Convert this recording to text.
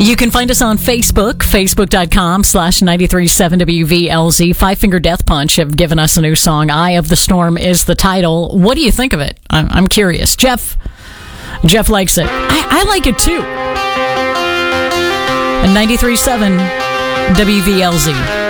You can find us on Facebook, facebook.com/937WVLZ. Five Finger Death Punch have given us a new song. Eye of the Storm is the title. What do you think of it? I'm curious. Jeff likes it. I like it too. And 93.7 WVLZ.